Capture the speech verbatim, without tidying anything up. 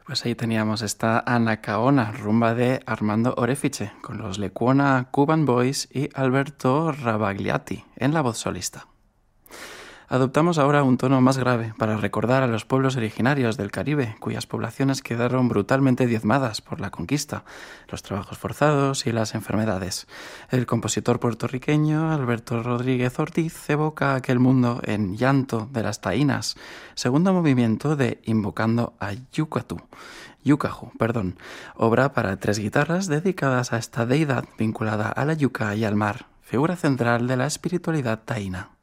Pues ahí teníamos esta Anacaona, rumba de Armando Orefice, con los Lecuona Cuban Boys y Alberto Rabagliati en la voz solista. Adoptamos ahora un tono más grave para recordar a los pueblos originarios del Caribe, cuyas poblaciones quedaron brutalmente diezmadas por la conquista, los trabajos forzados y las enfermedades. El compositor puertorriqueño Alberto Rodríguez Ortiz evoca aquel mundo en Llanto de las Taínas, segundo movimiento de Invocando a Yucatú. Yucaju, perdón, obra para tres guitarras dedicadas a esta deidad vinculada a la yuca y al mar, figura central de la espiritualidad taína.